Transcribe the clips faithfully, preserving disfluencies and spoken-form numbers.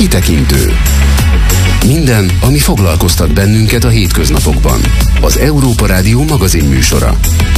Kitekintő. Minden, ami foglalkoztat bennünket a hétköznapokban. Az Európa Rádió magazin műsora.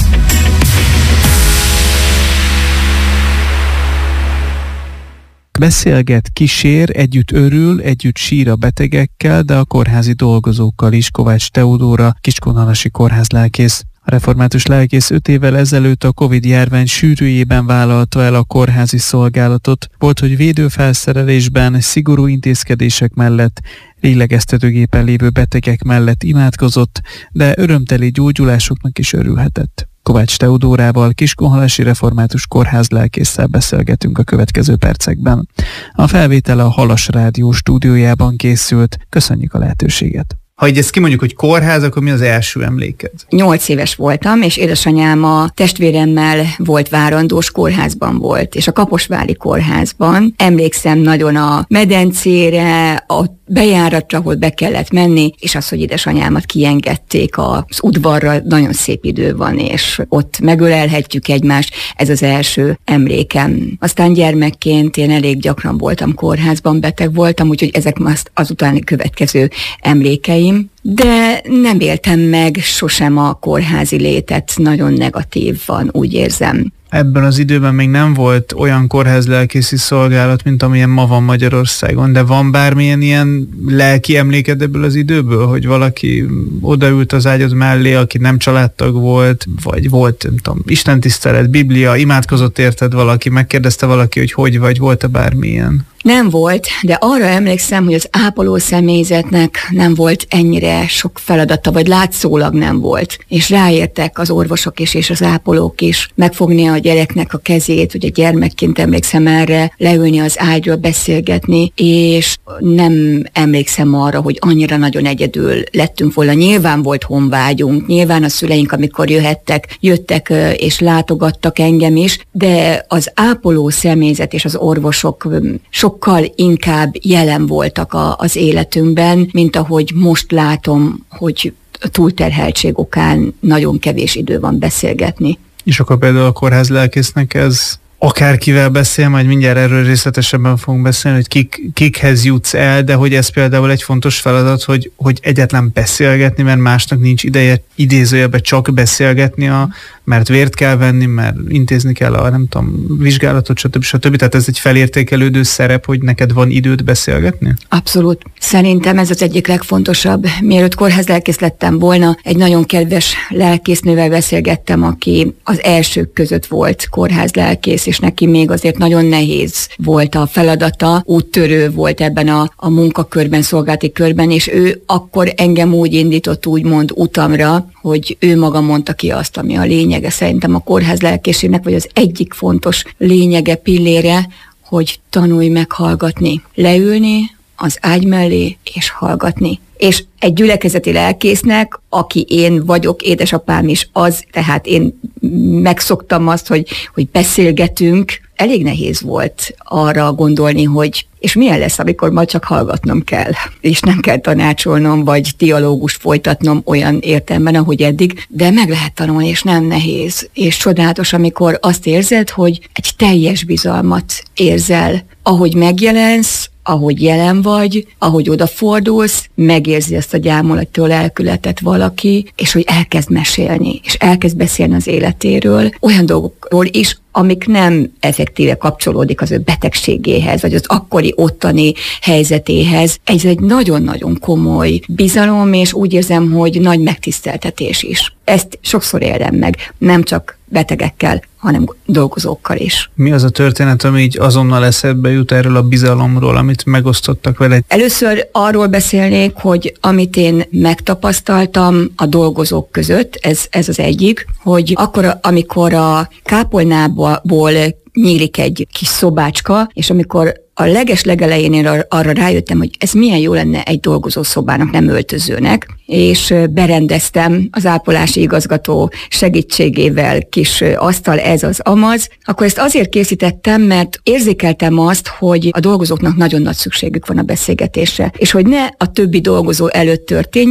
Beszélget, kísér, együtt örül, együtt sír a betegekkel, de a kórházi dolgozókkal is. Kovács Teodóra, kiskunhalasi kórházlelkész. A református lelkész öt évvel ezelőtt a Covid-járvány sűrűjében vállalta el a kórházi szolgálatot. Volt, hogy védőfelszerelésben, szigorú intézkedések mellett, lélegeztetőgépen lévő betegek mellett imádkozott, de örömteli gyógyulásoknak is örülhetett. Kovács Teodórával, kiskunhalasi református kórházlelkésszel beszélgetünk a következő percekben. A felvétel a Halas Rádió stúdiójában készült. Köszönjük a lehetőséget! Ha így ezt kimondjuk, hogy kórház, akkor mi az első emléked? Nyolc éves voltam, és édesanyám a testvéremmel volt várandós, kórházban volt, és a Kaposvári kórházban emlékszem nagyon a medencére, a bejáratra, ahol be kellett menni, és az, hogy édesanyámat kiengedték az udvarra, nagyon szép idő van, és ott megölelhetjük egymást, ez az első emlékem. Aztán gyermekként én elég gyakran voltam kórházban, beteg voltam, úgyhogy ezek az, azután következő emlékeim. De nem éltem meg sosem a kórházi létet, nagyon negatív van, úgy érzem. Ebben az időben még nem volt olyan kórházlelkészi szolgálat, mint amilyen ma van Magyarországon, de van bármilyen ilyen lelki emléked ebből az időből, hogy valaki odaült az ágyad mellé, aki nem családtag volt, vagy volt, nem tudom, istentisztelet, Biblia, imádkozott érted valaki, megkérdezte valaki, hogy hogy vagy, volt-e bármilyen? Nem volt, de arra emlékszem, hogy az ápoló személyzetnek nem volt ennyire sok feladata, vagy látszólag nem volt. És ráértek az orvosok is, és az ápolók is megfogni a gyereknek a kezét, ugye gyermekként emlékszem erre, leülni az ágyról, beszélgetni, és nem emlékszem arra, hogy annyira nagyon egyedül lettünk volna. Nyilván volt honvágyunk, nyilván a szüleink, amikor jöhettek, jöttek és látogattak engem is, de az ápoló személyzet és az orvosok sok sokkal inkább jelen voltak a, az életünkben, mint ahogy most látom, hogy a túlterheltség okán nagyon kevés idő van beszélgetni. És akkor például a kórházlelkésznek ez akárkivel beszél, majd mindjárt erről részletesebben fogunk beszélni, hogy kik, kikhez jutsz el, de hogy ez például egy fontos feladat, hogy, hogy egyáltalán beszélgetni, mert másnak nincs ideje idézőjelben csak beszélgetni, a, mert vért kell venni, mert intézni kell a, nem tudom, vizsgálatot, stb. stb. Tehát ez egy felértékelődő szerep, hogy neked van időt beszélgetni? Abszolút. Szerintem ez az egyik legfontosabb. Mielőtt kórházlelkész lettem volna, egy nagyon kedves lelkésznővel beszélgettem, aki az elsők között volt kórházlelkész, és neki még azért nagyon nehéz volt a feladata, úttörő volt ebben a, a munkakörben, szolgálati körben, és ő akkor engem úgy indított, úgymond utamra, hogy ő maga mondta ki azt, ami a lényege szerintem a kórházlelkészségnek, vagy az egyik fontos lényege, pillére, hogy tanulj meg hallgatni. Leülni az ágy mellé és hallgatni. És egy gyülekezeti lelkésznek, aki én vagyok, édesapám is az, tehát én megszoktam azt, hogy, hogy beszélgetünk, elég nehéz volt arra gondolni, hogy és milyen lesz, amikor majd csak hallgatnom kell, és nem kell tanácsolnom, vagy dialógust folytatnom olyan értelemben, ahogy eddig, de meg lehet tanulni, és nem nehéz. És csodálatos, amikor azt érzed, hogy egy teljes bizalmat érzel, ahogy megjelensz, ahogy jelen vagy, ahogy odafordulsz, megérzi ezt a gyámolattól elkületet valaki, és hogy elkezd mesélni, és elkezd beszélni az életéről, olyan dolgokról is, amik nem effektíve kapcsolódik az ő betegségéhez, vagy az akkori ottani helyzetéhez. Ez egy nagyon-nagyon komoly bizalom, és úgy érzem, hogy nagy megtiszteltetés is. Ezt sokszor élem meg, nem csak betegekkel, hanem dolgozókkal is. Mi az a történet, ami így azonnal eszedbe jut erről a bizalomról, amit megosztottak veled? Először arról beszélnék, hogy amit én megtapasztaltam a dolgozók között, ez, ez az egyik, hogy akkor, amikor a kápolnából nyílik egy kis szobácska, és amikor a leges legelején én arra rájöttem, hogy ez milyen jó lenne egy dolgozó szobának, nem öltözőnek, és berendeztem az ápolási igazgató segítségével kis asztal, ez az amaz, akkor ezt azért készítettem, mert érzékeltem azt, hogy a dolgozóknak nagyon nagy szükségük van a beszélgetésre, és hogy ne a többi dolgozó előtt történjen,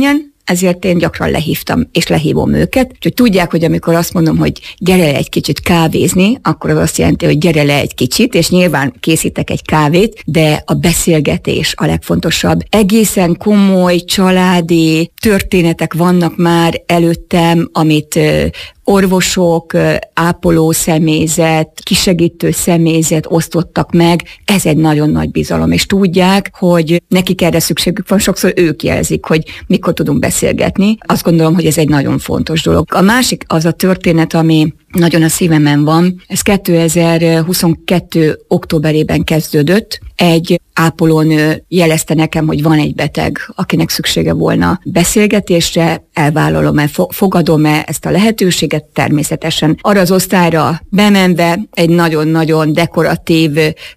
ezért én gyakran lehívtam, és lehívom őket, úgyhogy tudják, hogy amikor azt mondom, hogy gyere le egy kicsit kávézni, akkor az azt jelenti, hogy gyere le egy kicsit, és nyilván készítek egy kávét, de a beszélgetés a legfontosabb. Egészen komoly, családi történetek vannak már előttem, amit orvosok, ápoló személyzet, kisegítő személyzet osztottak meg. Ez egy nagyon nagy bizalom, és tudják, hogy nekik erre szükségük van, sokszor ők jelzik, hogy mikor tudunk beszélgetni. Azt gondolom, hogy ez egy nagyon fontos dolog. A másik az a történet, ami nagyon a szívemen van. Ez kétezer-huszonkettő októberében kezdődött. Egy ápolónő jelezte nekem, hogy van egy beteg, akinek szüksége volna beszélgetésre, elvállalom-e, fogadom-e ezt a lehetőséget, természetesen. Arra az osztályra bemenve egy nagyon-nagyon dekoratív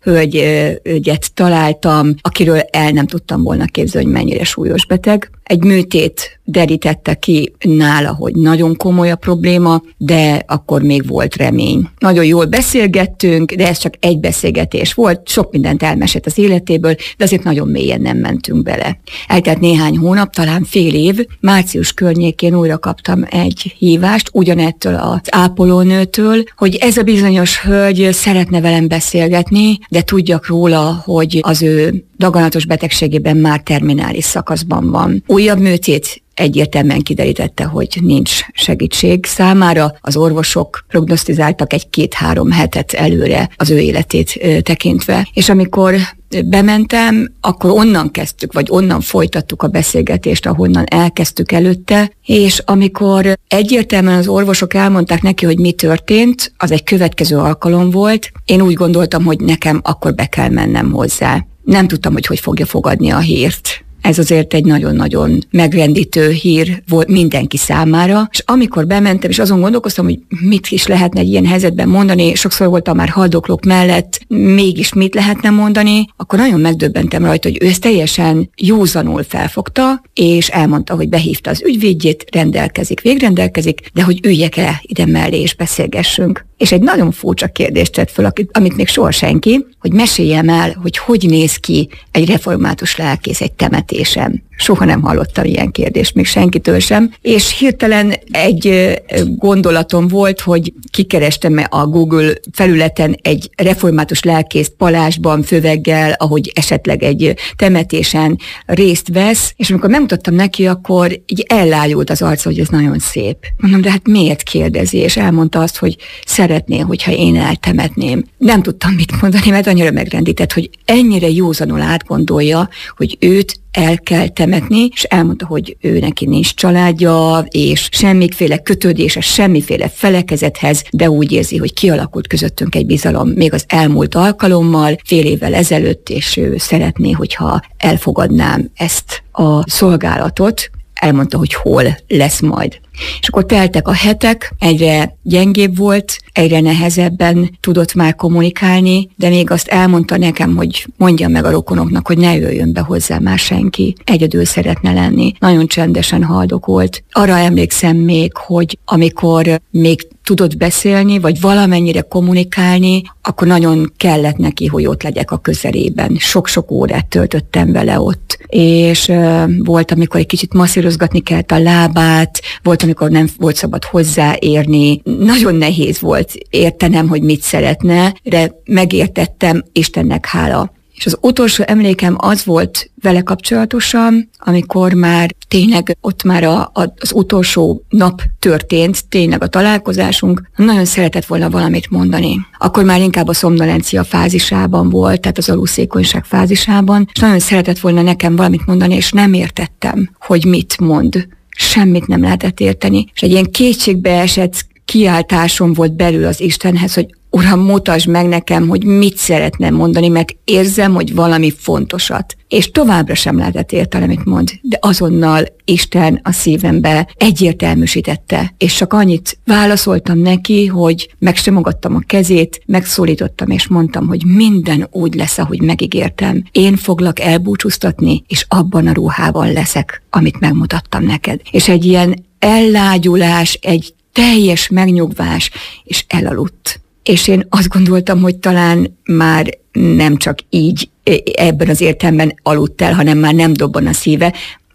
hölgyet találtam, akiről el nem tudtam volna képzelni, hogy mennyire súlyos beteg. Egy műtét derítette ki nála, hogy nagyon komoly a probléma, de akkor még volt remény. Nagyon jól beszélgettünk, de ez csak egy beszélgetés volt, sok mindent elmesélt az életéből, de azért nagyon mélyen nem mentünk bele. Eltelt néhány hónap, talán fél év, március környékén újra kaptam egy hívást, ugyanettől az ápolónőtől, hogy ez a bizonyos hölgy szeretne velem beszélgetni, de tudjak róla, hogy az ő daganatos betegségében már terminális szakaszban van. Újabb műtét egyértelműen kiderítette, hogy nincs segítség számára. Az orvosok prognosztizáltak egy két-három hetet előre az ő életét ö, tekintve. És amikor bementem, akkor onnan kezdtük, vagy onnan folytattuk a beszélgetést, ahonnan elkezdtük előtte, és amikor egyértelműen az orvosok elmondták neki, hogy mi történt, az egy következő alkalom volt, én úgy gondoltam, hogy nekem akkor be kell mennem hozzá. Nem tudtam, hogy hogy fogja fogadni a hírt. Ez azért egy nagyon-nagyon megrendítő hír volt mindenki számára, és amikor bementem, és azon gondolkoztam, hogy mit is lehetne egy ilyen helyzetben mondani, sokszor voltam már haldoklók mellett, mégis mit lehetne mondani, akkor nagyon megdöbbentem rajta, hogy ő ezt teljesen józanul felfogta, és elmondta, hogy behívta az ügyvédjét, rendelkezik, végrendelkezik, de hogy üljek le ide mellé és beszélgessünk. És egy nagyon furcsa kérdést tett föl, amit még soha senki, hogy meséljem el, hogy hogy néz ki egy református lelkész egy temetésen. Soha nem hallottam ilyen kérdést, még senkitől sem. És hirtelen egy gondolatom volt, hogy kikerestem a Google felületen egy református lelkészt palásban, föveggel, ahogy esetleg egy temetésen részt vesz, és amikor megmutattam neki, akkor így ellájult az arca, hogy ez nagyon szép. Mondom, de hát miért kérdezi? És elmondta azt, hogy szeretné, hogyha én eltemetném. Nem tudtam mit mondani, mert annyira megrendített, hogy ennyire józanul átgondolja, hogy őt el kell temetni, és elmondta, hogy ő neki nincs családja, és semmiféle kötődése, semmiféle felekezethez, de úgy érzi, hogy kialakult közöttünk egy bizalom még az elmúlt alkalommal, fél évvel ezelőtt, és ő szeretné, hogyha elfogadnám ezt a szolgálatot. Elmondta, hogy hol lesz majd. És akkor teltek a hetek, egyre gyengébb volt, egyre nehezebben tudott már kommunikálni, de még azt elmondta nekem, hogy mondjam meg a rokonoknak, hogy ne jöjjön be hozzá már senki. Egyedül szeretne lenni. Nagyon csendesen haldokolt. Arra emlékszem még, hogy amikor még tudott beszélni, vagy valamennyire kommunikálni, akkor nagyon kellett neki, hogy ott legyek a közelében. Sok-sok órát töltöttem vele ott. És uh, volt, amikor egy kicsit masszírozgatni kellett a lábát, volt, amikor nem volt szabad hozzáérni. Nagyon nehéz volt értenem, hogy mit szeretne, de megértettem, Istennek hála. És az utolsó emlékem az volt vele kapcsolatosan, amikor már tényleg ott már a, a, az utolsó nap történt, tényleg a találkozásunk, nagyon szeretett volna valamit mondani. Akkor már inkább a szomnolencia fázisában volt, tehát az aluszékonyság fázisában, és nagyon szeretett volna nekem valamit mondani, és nem értettem, hogy mit mond. Semmit nem lehetett érteni. És egy ilyen kétségbeesett kiáltásom volt belül az Istenhez, hogy Uram, mutasd meg nekem, hogy mit szeretne mondani, mert érzem, hogy valami fontosat. És továbbra sem lehetett érteni, amit mond, de azonnal Isten a szívembe egyértelműsítette, és csak annyit válaszoltam neki, hogy megsimogattam a kezét, megszólítottam, és mondtam, hogy minden úgy lesz, ahogy megígértem. Én foglak elbúcsúztatni, és abban a ruhában leszek, amit megmutattam neked. És egy ilyen ellágyulás, egy teljes megnyugvás, és elaludt. És én azt gondoltam, hogy talán már nem csak így ebben az értelemben aludt el, hanem már nem dobban a szíve.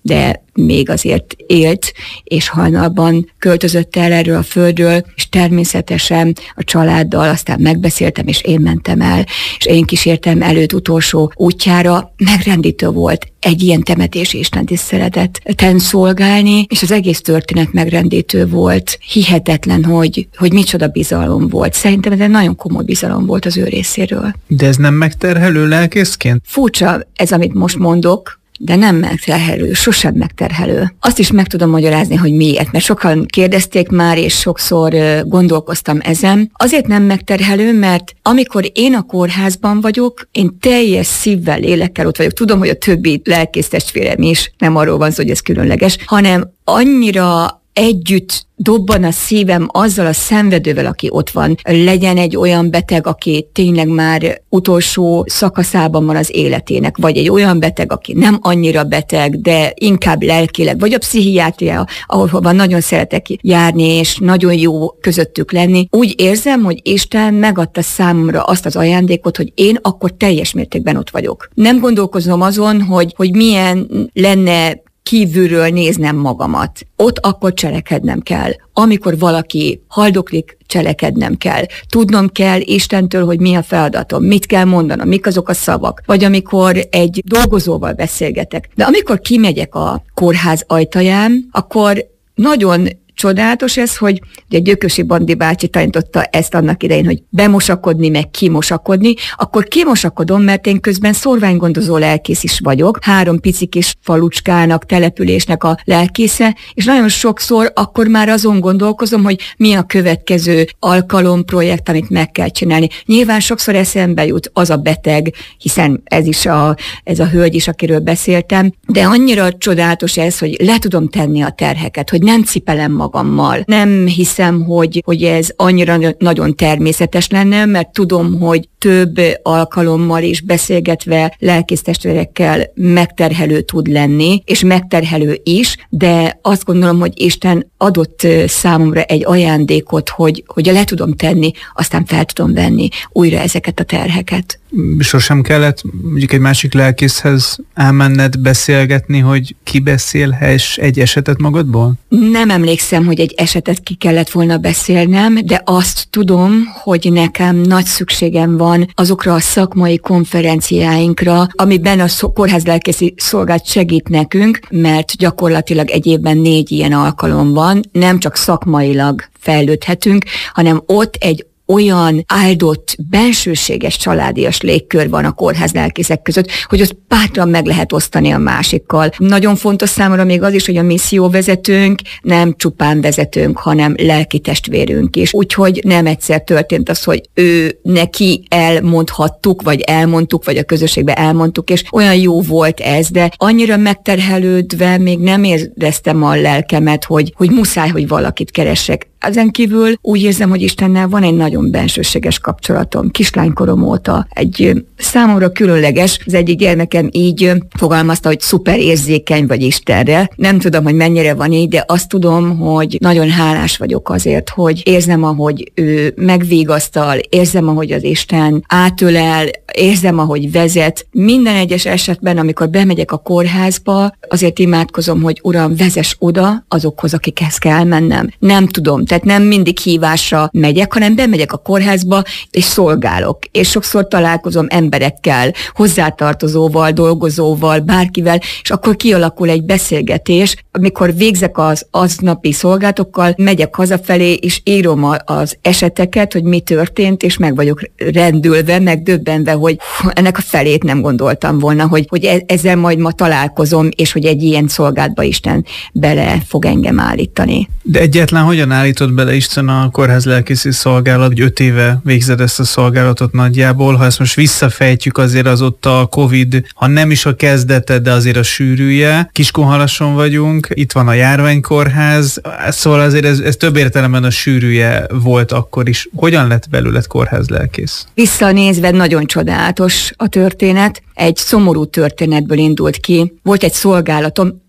de még azért élt, és hajnalban költözött el erről a földről, és természetesen a családdal aztán megbeszéltem, és én mentem el, és én kísértem előtt utolsó útjára. Megrendítő volt egy ilyen temetési istentiszteletet szolgálni, és az egész történet megrendítő volt. Hihetetlen, hogy, hogy micsoda bizalom volt. Szerintem ez egy nagyon komoly bizalom volt az ő részéről. De ez nem megterhelő lelkészként? Furcsa ez, amit most mondok, de nem megterhelő, sosem megterhelő. Azt is meg tudom magyarázni, hogy miért, mert sokan kérdezték már, és sokszor gondolkoztam ezen. Azért nem megterhelő, mert amikor én a kórházban vagyok, én teljes szívvel, lélekkel ott vagyok. Tudom, hogy a többi lelkész testvérem is, nem arról van szó, hogy ez különleges, hanem annyira együtt dobban a szívem azzal a szenvedővel, aki ott van. Legyen egy olyan beteg, aki tényleg már utolsó szakaszában van az életének, vagy egy olyan beteg, aki nem annyira beteg, de inkább lelkileg, vagy a pszichiátria, ahol van nagyon szeretek járni, és nagyon jó közöttük lenni. Úgy érzem, hogy Isten megadta számomra azt az ajándékot, hogy én akkor teljes mértékben ott vagyok. Nem gondolkozom azon, hogy, hogy milyen lenne kívülről néznem magamat. Ott akkor cselekednem kell. Amikor valaki haldoklik, cselekednem kell. Tudnom kell Istentől, hogy mi a feladatom, mit kell mondanom, mik azok a szavak. Vagy amikor egy dolgozóval beszélgetek. De amikor kimegyek a kórház ajtaján, akkor nagyon csodálatos ez, hogy ugye Gyökösi Bandi bácsi tanította ezt annak idején, hogy bemosakodni, meg kimosakodni, akkor kimosakodom, mert én közben szorványgondozó lelkész is vagyok, három pici kis falucskának, településnek a lelkésze, és nagyon sokszor akkor már azon gondolkozom, hogy mi a következő alkalomprojekt, amit meg kell csinálni. Nyilván sokszor eszembe jut az a beteg, hiszen ez is a, ez a hölgy is, akiről beszéltem, de annyira csodálatos ez, hogy le tudom tenni a terheket, hogy nem cipelem magammal. Nem hiszem, hogy, hogy ez annyira nagyon természetes lenne, mert tudom, hogy több alkalommal is beszélgetve lelkésztestvérekkel megterhelő tud lenni, és megterhelő is, de azt gondolom, hogy Isten adott számomra egy ajándékot, hogy, hogy le tudom tenni, aztán fel tudom venni újra ezeket a terheket. Sosem kellett mondjuk egy másik lelkészhez elmenned beszélgetni, hogy kibeszélhess egy esetet magadból? Nem emlékszem, hogy egy esetet ki kellett volna beszélnem, de azt tudom, hogy nekem nagy szükségem van azokra a szakmai konferenciáinkra, amiben a kórházlelkészi szolgálat segít nekünk, mert gyakorlatilag egy évben négy ilyen alkalom van, nem csak szakmailag fejlődhetünk, hanem ott egy olyan áldott, bensőséges, családias légkör van a kórházlelkészek között, hogy azt bátran meg lehet osztani a másikkal. Nagyon fontos számomra még az is, hogy a misszióvezetőnk nem csupán vezetőnk, hanem lelki testvérünk is. Úgyhogy nem egyszer történt az, hogy ő neki elmondhattuk, vagy elmondtuk, vagy a közösségbe elmondtuk, és olyan jó volt ez, de annyira megterhelődve még nem éreztem a lelkemet, hogy, hogy muszáj, hogy valakit keressek. Ezen kívül úgy érzem, hogy Istennel van egy nagyon bensőséges kapcsolatom, kislánykorom óta. Egy számomra különleges, az egyik gyermekem így fogalmazta, hogy szuper érzékeny vagy Istenre. Nem tudom, hogy mennyire van így, de azt tudom, hogy nagyon hálás vagyok azért, hogy érzem, ahogy ő megvigasztal, érzem, ahogy az Isten átölel, érzem, ahogy vezet. Minden egyes esetben, amikor bemegyek a kórházba, azért imádkozom, hogy Uram, vezess oda azokhoz, akikhez kell mennem. Nem tudom, tehát nem mindig hívásra megyek, hanem bemegyek a kórházba, és szolgálok. És sokszor találkozom emberekkel, hozzátartozóval, dolgozóval, bárkivel, és akkor kialakul egy beszélgetés. Amikor végzek az aznapi szolgálatokkal, megyek hazafelé, és írom az eseteket, hogy mi történt, és meg vagyok rendülve, meg döbbenve, hogy ennek a felét nem gondoltam volna, hogy, hogy ezzel majd ma találkozom, és hogy egy ilyen szolgálatba Isten bele fog engem állítani. De egyáltalán hogyan állított bele Isten a kórházlelkészi szolgálat, hogy öt éve végzed ezt a szolgálatot nagyjából? Ha ezt most visszafejtjük, azért az ott a Covid, ha nem is a kezdete, de azért a sűrűje. Kiskunhalason vagyunk, itt van a járványkórház, szóval azért ez, ez több értelemben a sűrűje volt akkor is. Hogyan lett belőled kórházlelkész? Visszanézve nagyon csodálatos a történet. Egy szomorú történetből indult ki. Volt egy szolgálatom,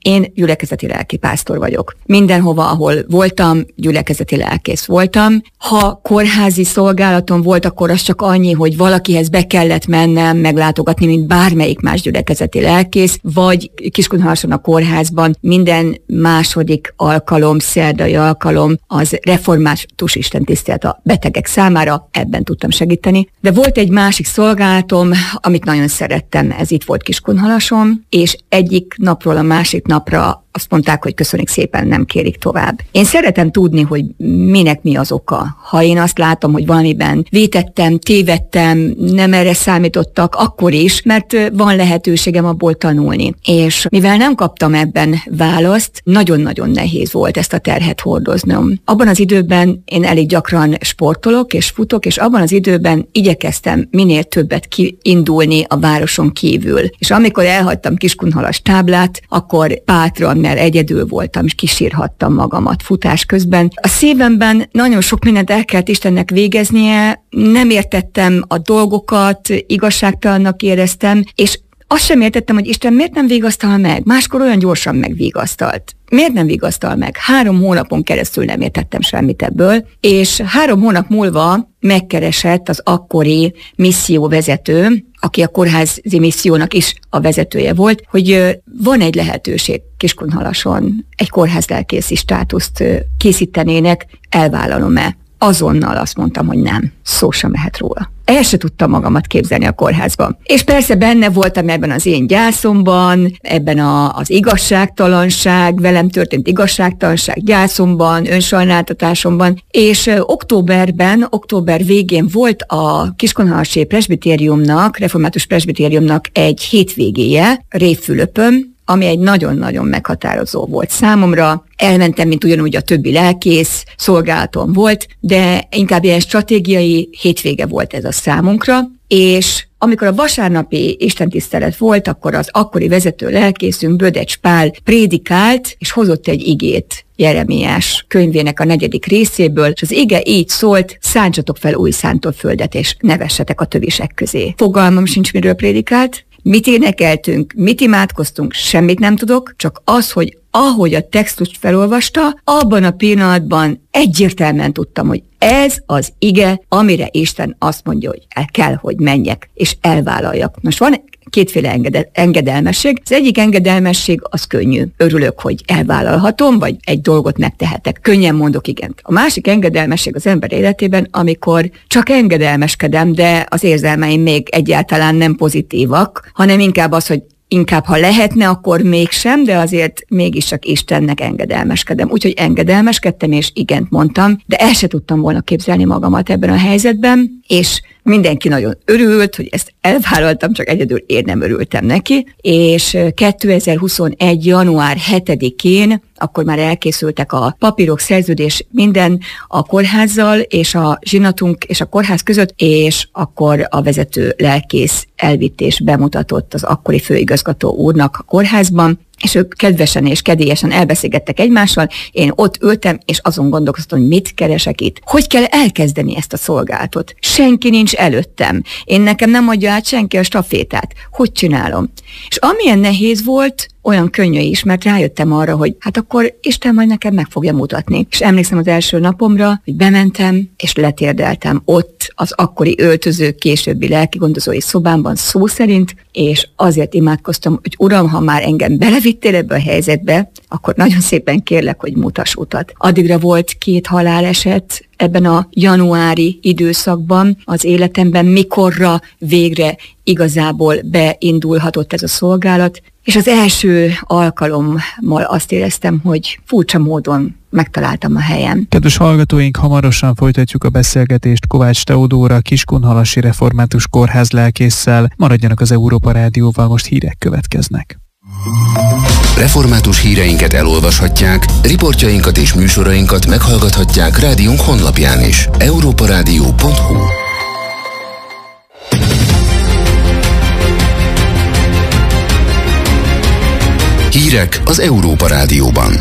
Én gyülekezeti lelkipásztor vagyok. Mindenhova, ahol voltam, gyülekezeti lelkész voltam. Ha kórházi szolgálatom volt, akkor az csak annyi, hogy valakihez be kellett mennem, meglátogatni, mint bármelyik más gyülekezeti lelkész, vagy Kiskunhalason a kórházban minden második alkalom, szerdai alkalom az református istentisztelet a betegek számára, ebben tudtam segíteni. De volt egy másik szolgálatom, amit nagyon szerettem, ez itt volt Kiskunhalason, és egyik napról a másik napra azt mondták, hogy köszönik szépen, nem kérik tovább. Én szeretem tudni, hogy minek mi az oka. Ha én azt látom, hogy valamiben vétettem, tévedtem, nem erre számítottak, akkor is, mert van lehetőségem abból tanulni. És mivel nem kaptam ebben választ, nagyon-nagyon nehéz volt ezt a terhet hordoznom. Abban az időben én elég gyakran sportolok és futok, és abban az időben igyekeztem minél többet kiindulni a városon kívül. És amikor elhagytam Kiskunhalas táblát, akkor bátran, mert egyedül voltam, és kisírhattam magamat futás közben. A szívemben nagyon sok mindent el kellett Istennek végeznie, nem értettem a dolgokat, igazságtalannak éreztem, és azt sem értettem, hogy Isten miért nem vigasztal meg? Máskor olyan gyorsan megvigasztalt. Miért nem vigasztal meg? Három hónapon keresztül nem értettem semmit ebből, és három hónap múlva megkeresett az akkori misszióvezető, aki a kórházi missziónak is a vezetője volt, hogy van egy lehetőség Kiskunhalason, egy kórházlelkészi státuszt készítenének, elvállalom-e? Azonnal azt mondtam, hogy nem, szó sem lehet róla. El se tudtam magamat képzelni a kórházban. És persze benne voltam ebben az én gyászomban, ebben a, az igazságtalanság, velem történt igazságtalanság gyászomban, önsajnáltatásomban, és ö, októberben, október végén volt a Kiskunhalasi presbitériumnak, református presbitériumnak egy hétvégéje Révfülöpön, ami egy nagyon-nagyon meghatározó volt számomra. Elmentem, mint ugyanúgy a többi lelkész, szolgálatom volt, de inkább ilyen stratégiai hétvége volt ez a számunkra, és amikor a vasárnapi istentisztelet volt, akkor az akkori vezető lelkészünk, Bödecs Pál prédikált, és hozott egy igét Jeremiás könyvének a negyedik részéből, és az ige így szólt: szántsatok fel új szántó földet, és ne vessetek a tövisek közé. Fogalmam sincs, miről prédikált, mit énekeltünk, mit imádkoztunk, semmit nem tudok, csak az, hogy ahogy a textust felolvasta, abban a pillanatban egyértelműen tudtam, hogy ez az ige, amire Isten azt mondja, hogy el kell, hogy menjek, és elvállaljak. Most van kétféle engedel- engedelmesség. Az egyik engedelmesség az könnyű. Örülök, hogy elvállalhatom, vagy egy dolgot megtehetek. Könnyen mondok igent. A másik engedelmesség az ember életében, amikor csak engedelmeskedem, de az érzelmeim még egyáltalán nem pozitívak, hanem inkább az, hogy inkább, ha lehetne, akkor mégsem, de azért mégis csak Istennek engedelmeskedem. Úgyhogy engedelmeskedtem, és igent mondtam, de el se tudtam volna képzelni magamat ebben a helyzetben, és mindenki nagyon örült, hogy ezt elvállaltam, csak egyedül én nem örültem neki, és kétezer-huszonegy. január hetedikén akkor már elkészültek a papírok, szerződés, minden a kórházzal, és a zsinatunk és a kórház között, és akkor a vezető lelkész elvitt és bemutatott az akkori főigazgató úrnak a kórházban, és ők kedvesen és kedélyesen elbeszélgettek egymással, én ott ültem, és azon gondolkoztam, hogy mit keresek itt. Hogy kell elkezdeni ezt a szolgálatot? Senki nincs előttem. Én nekem nem adja át senki a stafétát. Hogy csinálom? És amilyen nehéz volt, olyan könnyű is, mert rájöttem arra, hogy hát akkor Isten majd nekem meg fogja mutatni. És emlékszem az első napomra, hogy bementem, és letérdeltem ott az akkori öltöző, későbbi lelkigondozói szobámban szó szerint, és azért imádkoztam, hogy Uram, ha már engem belevittél ebbe a helyzetbe, akkor nagyon szépen kérlek, hogy mutass utat. Addigra volt két haláleset ebben a januári időszakban az életemben, mikorra végre igazából beindulhatott ez a szolgálat, és az első alkalommal azt éreztem, hogy furcsa módon megtaláltam a helyem. Kedves hallgatóink, hamarosan folytatjuk a beszélgetést Kovács Teodóra, Kiskunhalasi Református Kórház lelkésszel. Maradjanak az Európa Rádióval, most hírek következnek. Református híreinket elolvashatják, riportjainkat és műsorainkat meghallgathatják rádiónk honlapján is. európa rádió pont hu. Hírek az Európa Rádióban.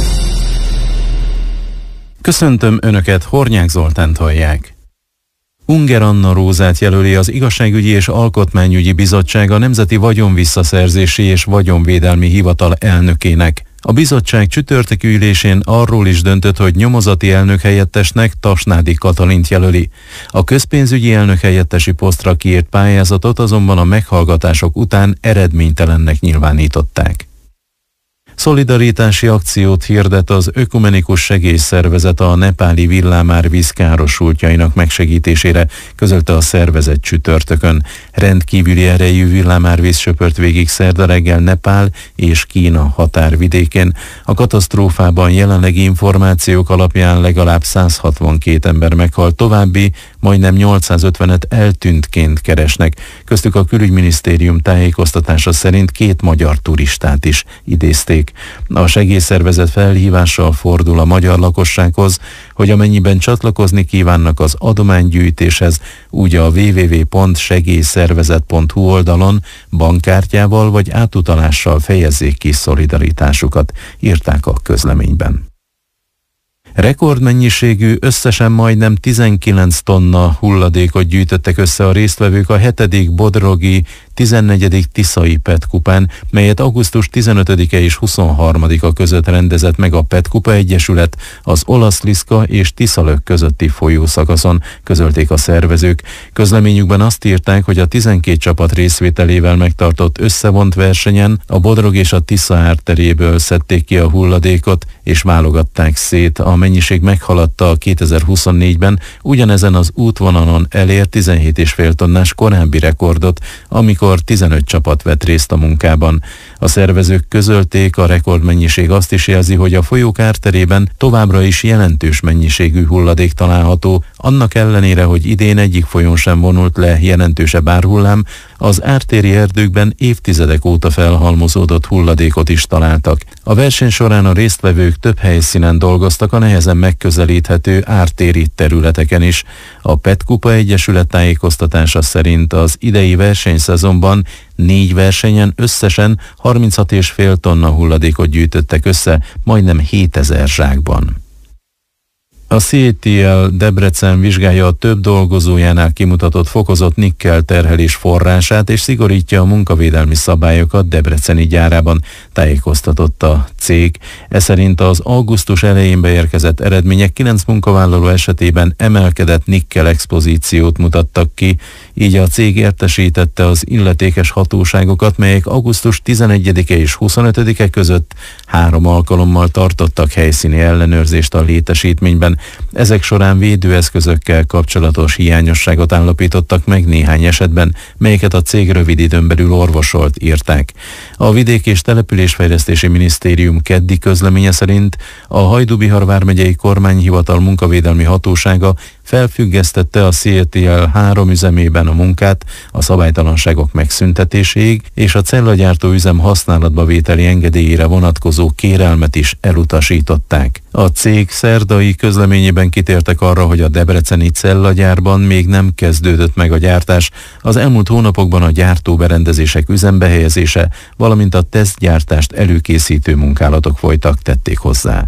Köszöntöm Önöket, Hornyák Zoltánt hallják. Unger Anna Rózát jelöli az Igazságügyi és Alkotmányügyi Bizottság a Nemzeti Vagyonvisszaszerzési és Vagyonvédelmi Hivatal elnökének. A bizottság csütörtöki ülésén arról is döntött, hogy nyomozati elnök helyettesnek Tasnádi Katalint jelöli. A közpénzügyi elnök helyettesi posztra kiírt pályázatot azonban a meghallgatások után eredménytelennek nyilvánították. Szolidaritási akciót hirdet az Ökumenikus Segélyszervezet a nepáli villámárvíz károsultjainak megsegítésére, közölte a szervezet csütörtökön. Rendkívüli erejű villámárvíz söpört végig szerda reggel Nepál és Kína határvidékén. A katasztrófában jelenlegi információk alapján legalább száz hatvankét ember meghalt, további majdnem nyolcszázötvenet eltűntként keresnek. Köztük a külügyminisztérium tájékoztatása szerint két magyar turistát is idézték. A segélyszervezet felhívással fordul a magyar lakossághoz, hogy amennyiben csatlakozni kívánnak az adománygyűjtéshez, úgy a double-u double-u double-u pont segélyszervezet pont hu oldalon bankkártyával vagy átutalással fejezzék ki szolidaritásukat, írták a közleményben. Rekordmennyiségű, összesen majdnem tizenkilenc tonna hulladékot gyűjtöttek össze a résztvevők a hetedik bodrogi tizennegyedik Tiszai Petkupán, melyet augusztus tizenötödike és huszonharmadika között rendezett meg a Petkupa Egyesület az Olaszliszka és Tiszalök közötti folyószakaszon, közölték a szervezők. Közleményükben azt írták, hogy a tizenkét csapat részvételével megtartott összevont versenyen a Bodrog és a Tisza árteréből szedték ki a hulladékot és válogatták szét. A mennyiség meghaladta a kétezer-huszonnégyben ugyanezen az útvonalon elért tizenhét egész öt tonnás korábbi rekordot, amikor tizenöt csapat vett részt a munkában. A szervezők közölték, a rekordmennyiség azt is jelzi, hogy a folyók árterében továbbra is jelentős mennyiségű hulladék található, annak ellenére, hogy idén egyik folyón sem vonult le jelentősebb árhullám, az ártéri erdőkben évtizedek óta felhalmozódott hulladékot is találtak. A verseny során a résztvevők több helyszínen dolgoztak a nehezen megközelíthető ártéri területeken is. A Petkupa Egyesület tájékoztatása szerint az idei versenyszezonban négy versenyen összesen harminchat egész öt tonna hulladékot gyűjtöttek össze, majdnem hétezer zsákban. A cé té el Debrecen vizsgálja a több dolgozójánál kimutatott fokozott nikkel terhelés forrását és szigorítja a munkavédelmi szabályokat debreceni gyárában, tájékoztatott a cég. Ez szerint az augusztus elején beérkezett eredmények kilenc munkavállaló esetében emelkedett nikkel expozíciót mutattak ki, így a cég értesítette az illetékes hatóságokat, melyek augusztus tizenegyedike és huszonötödike között három alkalommal tartottak helyszíni ellenőrzést a létesítményben. Ezek során védőeszközökkel kapcsolatos hiányosságot állapítottak meg néhány esetben, melyeket a cég rövid időn belül orvosolt, írták. A Vidék- és Településfejlesztési Minisztérium keddi közleménye szerint a Hajdú-Bihar vármegyei kormányhivatal munkavédelmi hatósága felfüggesztette a cé té el három üzemében a munkát a szabálytalanságok megszüntetéséig, és a cellagyártó üzem használatba vételi engedélyére vonatkozó kérelmet is elutasították. A cég szerdai közleményében kitértek arra, hogy a debreceni cellagyárban még nem kezdődött meg a gyártás, az elmúlt hónapokban a gyártóberendezések üzembe helyezése, valamint a tesztgyártást előkészítő munkálatok folytak, tették hozzá.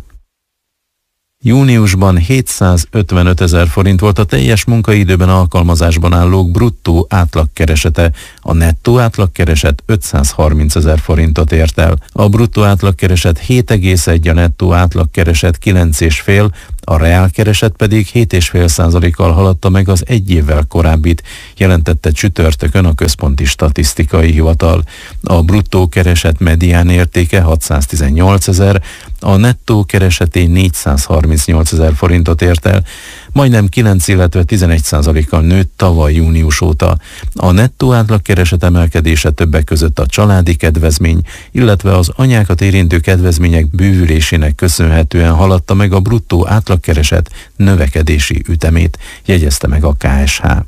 Júniusban hétszázötvenöt ezer forint volt a teljes munkaidőben alkalmazásban állók bruttó átlagkeresete, a nettó átlagkereset ötszázharminc ezer forintot ért el. A bruttó átlagkereset hét egész egy, a nettó átlagkereset kilenc egész öt, a reálkereset pedig hét egész öt százalékkal haladta meg az egy évvel korábbit, jelentette csütörtökön a Központi Statisztikai Hivatal. A bruttó kereset medián értéke hatszáztizennyolc ezer, a nettó kereseté négyszázharmincnyolc ezer forintot ért el, majdnem kilenc, illetve tizenegy százalékkal nőtt tavaly június óta. A nettó átlagkereset emelkedése többek között a családi kedvezmény, illetve az anyákat érintő kedvezmények bővülésének köszönhetően haladta meg a bruttó átlagkereset növekedési ütemét, jegyezte meg a ká es há.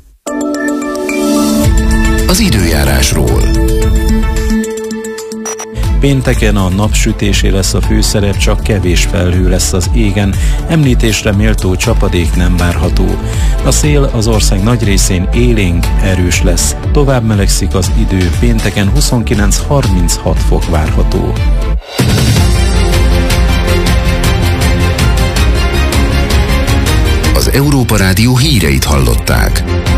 Az időjárásról. Pénteken a napsütésé lesz a főszerep, csak kevés felhő lesz az égen, említésre méltó csapadék nem várható. A szél az ország nagy részén élénk, erős lesz, tovább melegszik az idő, pénteken huszonkilenc-harminchat fok várható. Az Euró Európa Rádió híreit hallották.